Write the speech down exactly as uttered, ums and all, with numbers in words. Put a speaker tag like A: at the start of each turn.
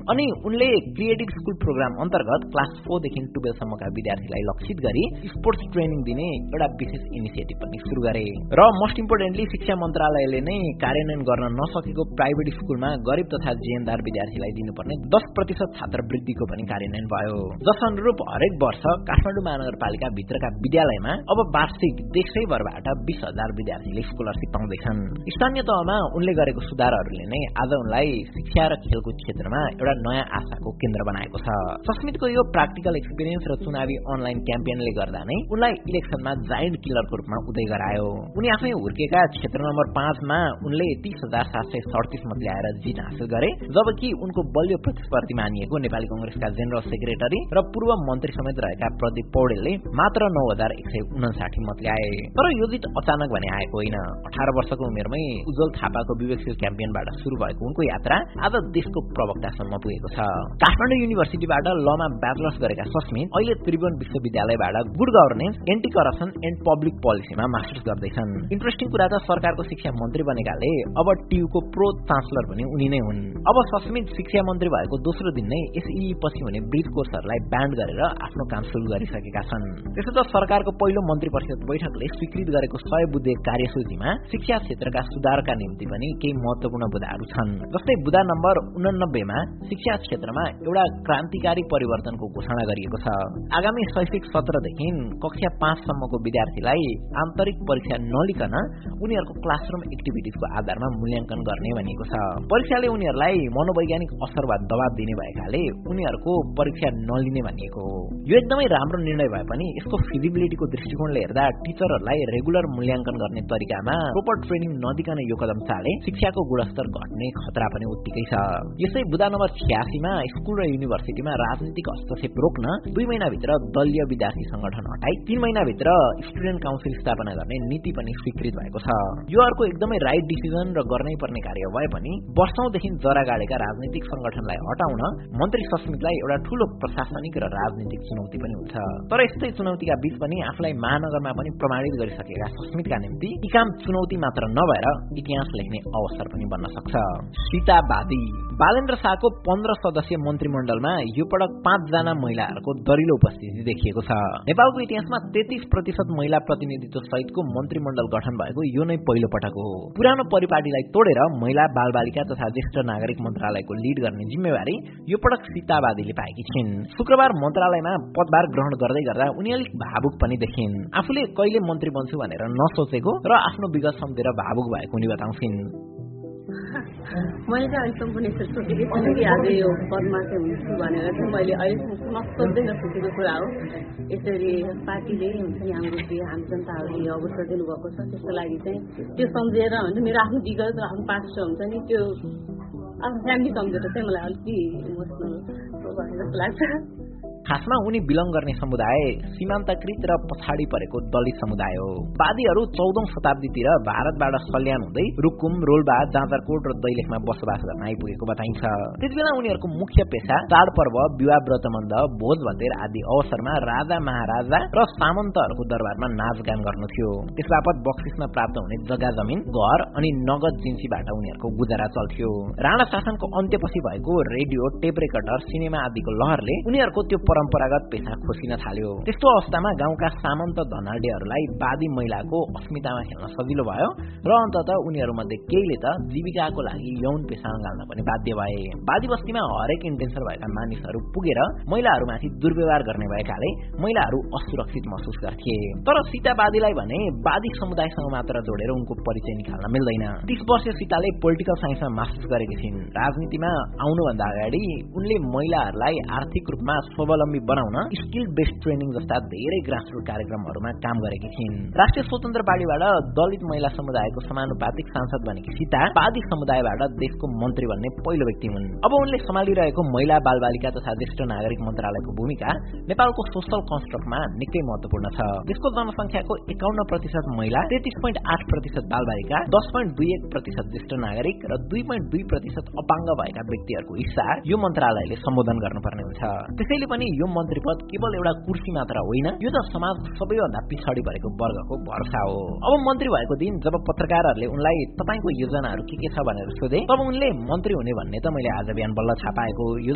A: अनि उनले creative school programme अन्तर्गत क्लास फोर देखि बाह्र सम्मका विद्यार्थीलाई लक्षित गरी स्पोर्ट्स ट्रेनिङ दिने एउटा विशेष इनिसिएटिभ पनि सुरु गरे र मोस्ट इम्पोर्टेन्टली शिक्षा मन्त्रालयले नै कार्यान्वयन गर्न नसकेको प्राइभेट स्कुलमा गरिब तथा जेएनदार विद्यार्थीलाई दिनुपर्ने दस प्रतिशत छात्रवृत्तिको पनि कार्यान्वयन भयो। जस अनुरूप हरेक वर्ष काठमाडौँ महानगरपालिका भित्रका विद्यालयमा अब वार्षिक देशैभरबाट बीस हजार विद्यार्थीले स्कलरसिप पाउँदैछन्। स्थानीय तहमा उनले गरेको सुधारहरूले नै आज उनलाई शिक्षा र खेलकुद क्षेत्रमा एउटा नयाँ आशाको केन्द्र बनाएको छ। सस्मितको यो प्राक्टिकल एक्सपिरियन्स र चुनावी अनलाइन क्याम्पेनले गर्दा नै उनलाई इलेक्सनमा जायन्ट किलरको रूपमा उदय गरायो। उनी आफै हुर्केका क्षेत्र नम्बर पाँचमा उनले तीस हजार सात सय सडतिस मत ल्याएर जित हासिल गरे, जबकि उनको बलियो प्रतिस्पर्धी मानिएको नेपाली कंग्रेसका जेनरल सेक्रेटरी र पूर्व मन्त्री समेत रहेका प्रदीप पौडेलले मात्र नौ हजार एक सय उनासाठी मत ल्याए। तर यो जित अचानक भने आएको होइन। अठार वर्षको उमेरमै उज्जवल थापाको विवेकशील क्याम्पेनबाट सुरु भएको उनको यात्रा आज देशको प्रवक्तासम्म पुगेको छ। काठमाडौँ युनिभर्सिटीबाट लमा ब्याचलर्स गरेका सस्मित अहिले त्रिभुवन विश्वविद्यालयबाट good governance, anti corruption and public पोलिसीमा masters गर्दैछन्। इन्ट्रेस्टिङ कुरा त सरकारको शिक्षा मन्त्री बनेकाले अब टियुको प्रो चान्सलर पनि उनी नै हुन्। अब सस्मित शिक्षा मन्त्री भएको दोस्रो दिन नै एसई पछि हुने ब्रिज कोर्सहरूलाई ब्यान्ड गरेर आफ्नो काम सुरु गरिसकेका छन्। त्यसो त सरकारको पहिलो मन्त्री परिषद बैठकले स्वीकृत गरेको सय बुँदे कार्यसूचीमा शिक्षा क्षेत्रका सुधारका निम्ति पनि केही महत्वपूर्ण बुँदाहरू छन्। जस्तै बुँदा नम्बर उनानब्बेमा शिक्षा क्षेत्रमा एउटा क्रान्तिकारी परिवर्तनको घोषणा गरिएको छ। आगामी शैक्षिक सत्रदेखि कक्षा पाँचसम्मको विद्यार्थीलाई आन्तरिक परीक्षा नलिकन उनीहरूको क्लासरुम एक्टिभिटिजको आधारमा मूल्याङ्कन गर्ने भनिएको छ। परीक्षाले उनीहरूलाई मनोवैज्ञानिक असर वा दबाव दिने भएकाले उनीहरूको परीक्षा नलिने भनिएको हो। यो एकदमै राम्रो निर्णय भए पनि यसको फिजिबिलिटीको दृष्टिकोणले हेर्दा टिचरहरूलाई रेगुलर मूल्याङ्कन गर्ने तरिकामा प्रोपर ट्रेनिङ नदिकन यो कदम चाले शिक्षाको गुणस्तर घट्ने खतरा पनि उत्तिकै छ। यसै बुँदा नम्बर छ्यासीमा स्कुल र युनिभर्सिटीमा राजनीतिक हस्तक्षेप रोक्न दुई महिनाभित्र दलीय विद्यार्थी संगठन हटाई तीन महिनाभित्र स्टुडेन्ट काउन्सिल स्थापना गर्ने नीति पनि स्वीकृत भएको छ। यो अर्को एकदमै राइट डिसिजन र गर्नै पर्ने कार्य भए पनि वर्षौंदेखि जरा गाडेका राजनीतिक संगठनलाई हटाउन मन्त्री सस्मितलाई एउटा ठूलो प्रशासनिक र राजनीतिक चुनौती पनि हुन्छ। तर यस्तै चुनौतीका बीच पनि आफूलाई महानगरमा पनि प्रमाणित गरिसकेका सस्मितका निम्ति यी काम चुनौती मात्र नभएर इतिहास लेख्ने अवसर पनि बन्न सक्छ। सीतावादी बालेन्द्र शाहको पन्ध्र सदस्यीय मन्त्रीमण्डलमा यो पटक पाँचजना महिलाहरूको दरिलो उपस्थिति देखिएको छ। नेपालको इतिहासमा तेत्तीस प्रतिशत महिला प्रतिनिधित्व सहितको मन्त्रीमण्डल गठन भएको यो नै पहिलो पटक हो। पुरानो परिपाटीलाई तोडेर महिला बालबालिका तथा ज्येष्ठ नागरिक मन्त्रालयको लिड गर्ने जिम्मेवारी यो पटक सीतावादीले पाएकी छिन्। शुक्रबार मन्त्रालयमा पदभार ग्रहण गर्दै गर्दा उनी अलिक भावुक पनि देखिन्। आफूले कहिले मन्त्री बन्छु भनेर नसोचेको र आफ्नो विगत सम्झेर भावुक भएको उनी बताउँछिन्।
B: मैले चाहिँ अहिलेसम्म पनि यसरी सोचेकै थिएन कि आज यो पदमा चाहिँ हुन्छु भनेर चाहिँ मैले अहिलेसम्म नसोच्दै नसोचेको कुरा हो। यसरी पार्टीले हुन्छ नि हाम्रो हामी जनताहरूले अवसर दिनुभएको छ, त्यसको लागि चाहिँ त्यो सम्झेर हुन्छ मेरो आफ्नो विगत र आफ्नो पास्ट हुन्छ नि त्यो आफ्नो फ्यामिली सम्झेर चाहिँ मलाई अलिकति इमोसनल भयो जस्तो लाग्छ।
A: खासमा उनी बिलङ गर्ने समुदाय सीमान्तकृत र पछाडि परेको दलित समुदाय हो। वादीहरू चौधौं शताब्दीतिर भारतबाट सल्यान हुँदै रुकुम, रोल्पा, जाजरकोट र दैलेखमा बसोबास गर्न आइपुगेको बताइन्छ। त्यतिबेला उनीहरूको मुख्य पेशा चाडपर्व, विवाह व्रतबन्ध, भोज भतेर आदि अवसरमा राजा महाराजा र सामन्तहरूको दरबारमा नाचगान गर्नु थियो। त्यसबापत बक्सिसमा प्राप्त हुने जग्गा जमिन, घर अनि नगद जिन्सीबाट उनीहरूको गुजारा चल्थ्यो। राणा शासनको अन्त्यपछि भएको रेडियो, टेप रेकर्डर, सिनेमा आदिको लहरले उनीहरूको त्यो परम्परागत पेशा खोसिन थाल्यो। त्यस्तो अवस्थामा गाउँका सामन्त धनाढ्यहरूलाई वादी महिलाको अस्मितामा खेल्न सजिलो भयो र अन्ततः उनीहरूमध्ये केहीले त जीविकाको लागि यौन पेशा अँगाल्न पनि बाध्य भए। वादी बस्तीमा हरेक इन्टेन्सन भएका मानिसहरू पुगेर महिलाहरूमाथि दुर्व्यवहार गर्ने भएकाले महिलाहरू असुरक्षित महसुस गर्थे। तर सीतावादीलाई भने वादी समुदायसँग मात्र जोडेर उनको परिचय निकाल्न मिल्दैन। तीस वर्षीय सीताले पोलिटिकल साइन्समा मास्टर्स गरेकी छिन्। राजनीतिमा आउनुभन्दा अगाडि उनले महिलाहरूलाई आर्थिक रूपमा स्वावलम्बी बनाउन स्किल बेस्ड ट्रेनिङ जस्ता धेरै ग्रासरुट कार्यक्रमहरूमा काम गरेकी छिन्। राष्ट्रिय स्वतन्त्र पार्टीबाट दलित महिला समुदायको समानुपातिक सांसद बनेकी सीता वादी समुदायबाट देशको मन्त्री बन्ने पहिलो व्यक्ति हुन्। अब उनले सम्हालिरहेको महिला, बालबालिका तथा ज्येष्ठ नागरिक मन्त्रालयको भूमिका नेपालको सोशल कन्स्ट्रक्टमा निकै महत्वपूर्ण छ। देशको जनसङ्ख्याको एकाउन्न प्रतिशत महिला, तेत्तीस पोइन्ट आठ प्रतिशत बालबालिका, दस पोइन्ट दुई एक प्रतिशत ज्येष्ठ नागरिक र दुई पोइन्ट दुई प्रतिशत अपाङ्ग भएका व्यक्तिहरूको हिस्सा यो मन्त्रालयले सम्बोधन गर्नुपर्ने हुन्छ। त्यसैले पनि यो मन्त्री पद केवल एउटा कुर्सी मात्र होइन, यो त समाजको सबैभन्दा पिछाडी परेको वर्गको भरोसा हो। अब मन्त्री भएको दिन जब पत्रकारहरूले उनलाई तपाईको योजनाहरू के के छ भनेर सोधे, तब उनले मन्त्री हुने भन्ने त मैले आज बिहान बल्ल थाहा पाएको